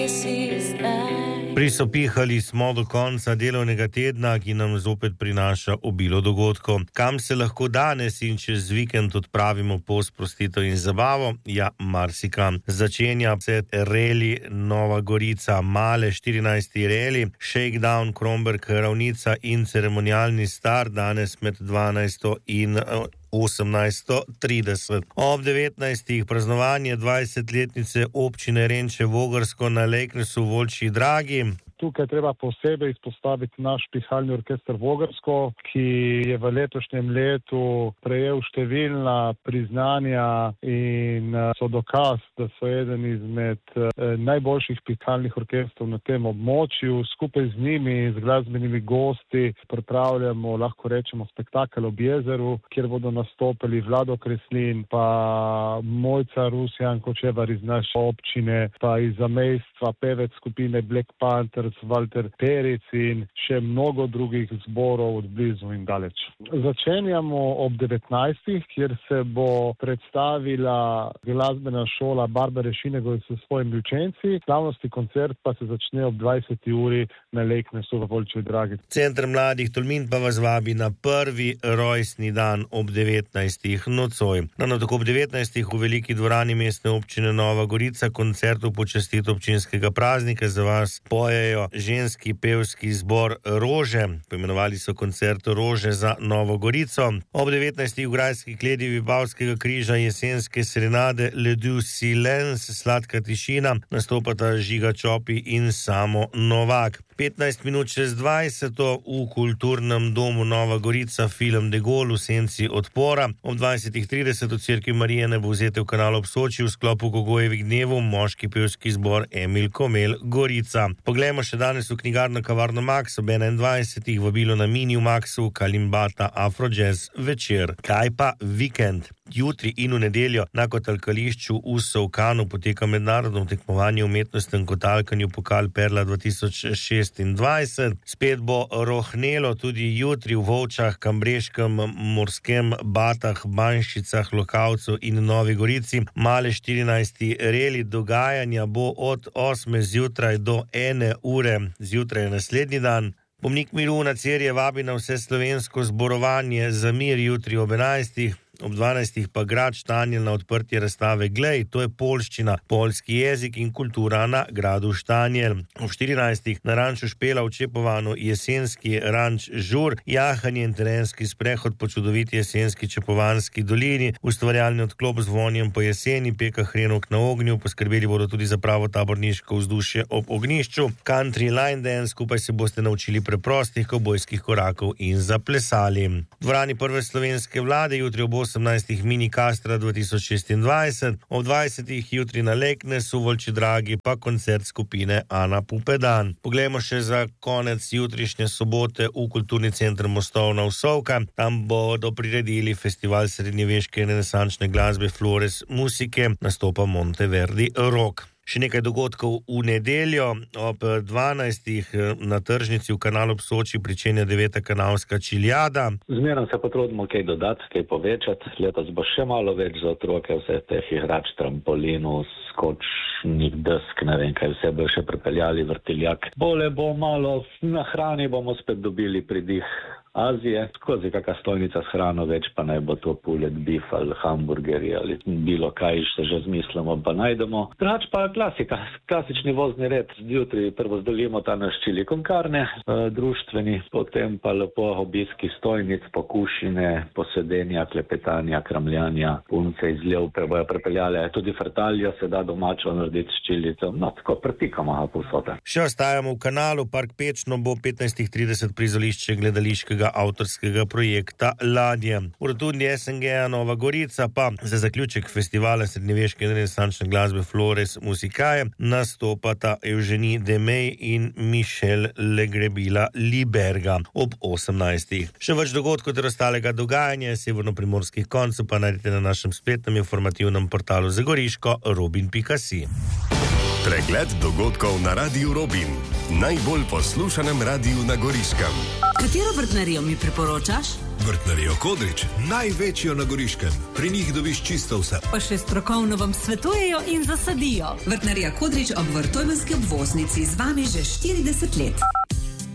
Prisopihali smo do konca delovnega tedna, ki nam zopet prinaša obilo dogodkov. Kam se lahko danes in čez vikend odpravimo po sprostitev in zabavo? Ja, marsikam. Začenja se reli Nova Gorica, male 14. reli, Shakedown, Kromberk, Ravnica in ceremonialni start danes med 12. in 18:30. Ob 19. praznovanje 20-letnice občine Renče Vogrsko na Leknesu v Volčji Dragi. Tukaj treba posebej izpostaviti naš pihalni orkester Vogrsko, ki je v letošnjem letu prejel številna priznanja in so dokaz, da so eden izmed najboljših pihalnih orkestrov na tem območju. Skupaj z njimi, z glasbenimi gosti, pripravljamo, lahko rečemo, spektakel ob jezeru, kjer bodo nastopili Vlado Kreslin, pa Mojca Rusjan Kočevar iz naše občine, pa iz zamejstva pevec skupine Black Panther Walter Peric in še mnogo drugih zborov od blizu in daleč. Začenjamo ob 19. kjer se bo predstavila glasbena šola Barbare Šinegoj s svojimi učenci. Slavnostni koncert pa se začne ob 20. uri na Leknesu v Volčji Dragi. Center mladih Tolmin pa vas vabi na prvi rojstni dan ob 19. nocoj. No, tako ob 19. v veliki dvorani mestne občine Nova Gorica koncert v počastit občinskega praznika za vas pojejo ženski pevski zbor Rože. Poimenovali so koncert Rože za Novo Gorico. Ob 19. v grajski kledi Vipavskega križa jesenske serenade Le Du Silence, Sladka tišina, nastopata Žiga Čopi in Samo Novak. 15 minut čez 20. v kulturnem domu Nova Gorica film De Gaulle v senci odpora. Ob 20:30 v cerkvi Marijine bo vzetel kanal ob Soči v sklopu Gogojevih dnevov moški pevski zbor Emil Komel Gorica. Poglejmo še danes v knjigarno kavarno Max ob 21. vabilo na Mini v Maxu Kalimbata Afro-jazz večer. Kaj pa vikend? Jutri in v nedeljo na kotalkališču v Solkanu poteka mednarodno tekmovanje v umetnostnem kotalkanju Pokal Perla 2026. Spet bo rohnelo tudi jutri v Volčah, Kambreškem, Morskem, Batah, Banščicah, Lokavcu in Novi Gorici. Male 14. reli dogajanja bo od 8. zjutraj do 1. ure zjutraj naslednji dan. Pomnik miru na Cerje vabi na vse slovensko zborovanje za mir jutri ob 11. Ob 12. pa grad Štanjel na odprtje razstave Glej, to je poljščina, poljski jezik in kultura na gradu Štanjel. Ob 14. na ranču Špela v Čepovanu jesenski ranč Žur, jahanje in terenski sprehod po čudoviti jesenski Čepovanski dolini, ustvarjalni odklop z vonjem po jeseni, peka hrenovk na ognju, poskrbeli bodo tudi za pravo taborniško vzdušje ob ognjišču, country line dance, skupaj se boste naučili preprostih kavbojskih korakov in zaplesali. V dvorani prve slovenske vlade jutri ob 18. Mini Kastra 2026, ob 20. jutri na Leknesu v Volčji Dragi pa koncert skupine Ana Pupedan. Poglejmo še za konec jutrišnje sobote v kulturni center Mostovna Vsovka. Tam bodo priredili festival srednjeveške renesančne glasbe Flores Musike, nastopa Monteverdi Rock. Še nekaj dogodkov v nedeljo. Ob 12. na tržnici v Kanalu ob Soči pričenja 9. kanalska čiljada. Zmerno se potrudimo kaj dodati, kaj povečati. Letos bo še malo več za otroke, vse teh igrač, trampolinov, skočnih desk, ne vem kaj vse bo še pripeljali, vrtiljak. Bole bo malo, na hrani bomo spet dobili pridih Azije, skozi kakšna stojnica s hrano, več pa naj bo to pulet, bif ali hamburgeri ali bilo kaj, se že zmislimo, pa najdemo. Drugač pa klasika, klasični vozni red, zjutraj prvo zdelimo ta naš čili con carne, društveni, potem pa lepo obiski stojnic, pokušine, posedenja, klepetanja, kramljanja, punce iz Ljevpe bojo pripeljale, tudi frtaljo se da domačo narediti s čilico, no tako pretikamo povsod. Še ostajamo v Kanalu, Park Pečno bo 15:30 prizorišče gledališkega avtorskega projekta Ladje. V rotundi SNG Nova Gorica pa za zaključek festivala srednjeveške in renesančne glasbe Flores Musicae nastopata Eugenie Demey in Michel Legrebila Liberga ob 18. Še več dogodkov ter ostalega dogajanja severno-primorskih koncev pa najdete na našem spletnem informativnem portalu Zagoriško robin.si. Pregled dogodkov na Radiu Robin, najbolj poslušanem radiju na Goriškem. Katero vrtnarijo mi priporočaš? Vrtnarijo Kodrič, največjo na Goriškem. Pri njih dobiš čisto vse. Pa še strokovno vam svetujejo in zasadijo. Vrtnarija Kodrič ob Vrtojmenski obvoznici z vami že 40 let.